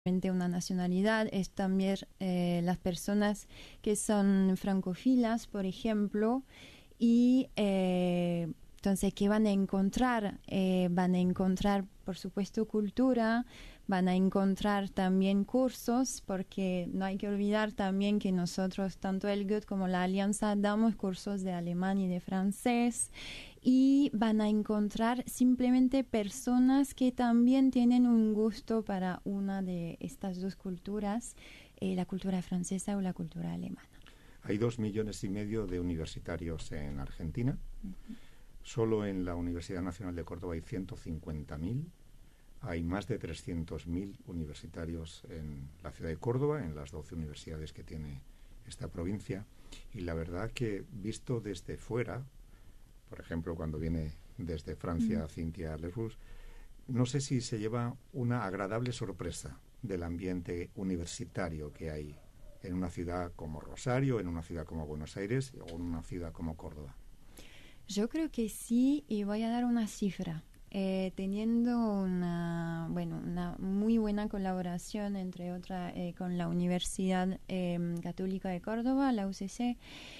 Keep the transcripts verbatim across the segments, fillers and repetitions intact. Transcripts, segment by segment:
una nacionalidad, es también eh, las personas que son francófilas, por ejemplo, y eh, entonces, ¿qué van a encontrar? Eh, van a encontrar, por supuesto, cultura, van a encontrar también cursos, porque no hay que olvidar también que nosotros, tanto el Goethe como la Alianza, damos cursos de alemán y de francés, y van a encontrar simplemente personas que también tienen un gusto para una de estas dos culturas, eh, la cultura francesa o la cultura alemana. Hay dos millones y medio de universitarios en Argentina. Uh-huh. Solo en la Universidad Nacional de Córdoba hay ciento cincuenta mil. Hay más de trescientos mil universitarios en la ciudad de Córdoba, en las doce universidades que tiene esta provincia. Y la verdad que, visto desde fuera, por ejemplo, cuando viene desde Francia, uh-huh, Cynthia Leroux, no sé si se lleva una agradable sorpresa del ambiente universitario que hay en una ciudad como Rosario, en una ciudad como Buenos Aires o en una ciudad como Córdoba. Yo creo que sí, y voy a dar una cifra. Eh, teniendo una, bueno, una muy buena colaboración, entre otras, eh, con la Universidad eh, Católica de Córdoba, la U C C,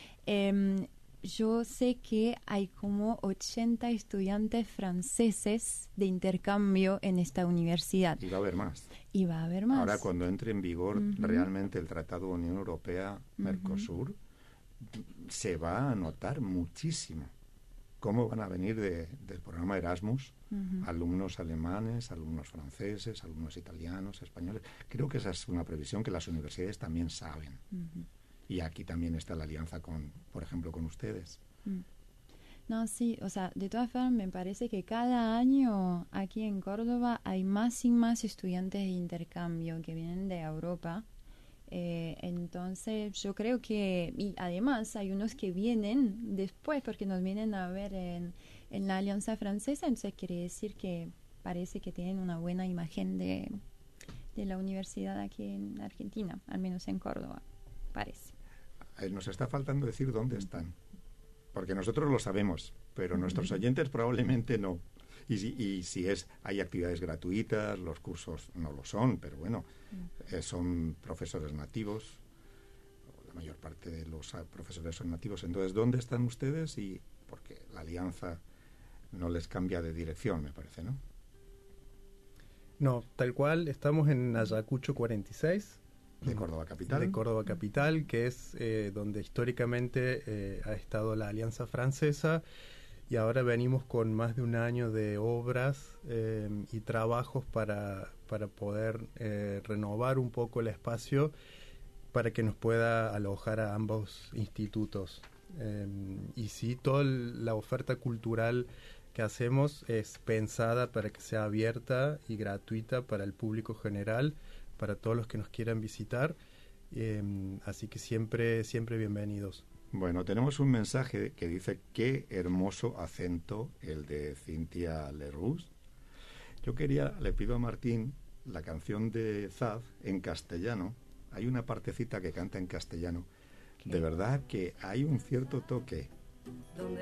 eh, yo sé que hay como ochenta estudiantes franceses de intercambio en esta universidad. Y va a haber más. Y va a haber más. Ahora, cuando entre en vigor uh-huh. realmente el Tratado de Unión Europea-Mercosur, uh-huh. se va a notar muchísimo cómo van a venir de, del programa Erasmus uh-huh. alumnos alemanes, alumnos franceses, alumnos italianos, españoles. Creo que esa es una previsión que las universidades también saben. Uh-huh. Y aquí también está la alianza con, por ejemplo, con ustedes. Uh-huh. No, sí, o sea, de todas formas me parece que cada año aquí en Córdoba hay más y más estudiantes de intercambio que vienen de Europa. Eh, entonces yo creo que, y además hay unos que vienen después porque nos vienen a ver en, en la Alianza Francesa, entonces quiere decir que parece que tienen una buena imagen de, de la universidad aquí en Argentina, al menos en Córdoba, parece. Nos está faltando decir dónde están, porque nosotros lo sabemos, pero nuestros oyentes probablemente no. Y si, y si es hay actividades gratuitas, los cursos no lo son, pero bueno, eh, son profesores nativos, la mayor parte de los profesores son nativos. Entonces, ¿dónde están ustedes? Y porque la alianza no les cambia de dirección, me parece, ¿no? No, tal cual, estamos en Ayacucho cuarenta y seis. De Córdoba Capital. De Córdoba Capital, que es eh, donde históricamente eh, ha estado la Alianza Francesa. Y ahora venimos con más de un año de obras eh, y trabajos para, para poder eh, renovar un poco el espacio para que nos pueda alojar a ambos institutos. Eh, y sí, toda la oferta cultural que hacemos es pensada para que sea abierta y gratuita para el público general, para todos los que nos quieran visitar. Eh, así que siempre, siempre bienvenidos. Bueno, tenemos un mensaje que dice: qué hermoso acento el de Cynthia Leroux. Yo quería, le pido a Martín la canción de Zaz en castellano. Hay una partecita que canta en castellano. De verdad que hay un cierto toque